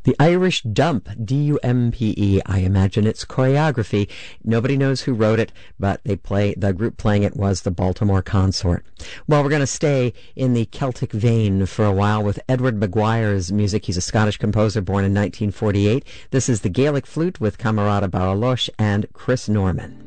The Irish Dump, D-U-M-P-E. I imagine it's choreography. Nobody knows who wrote it, but the group playing it was the Baltimore Consort. Well, we're going to stay in the Celtic vein for a while with Edward Maguire's music. He's a Scottish composer born in 1948. This is the Gaelic Flute with Camerata Baralosh and Chris Norman.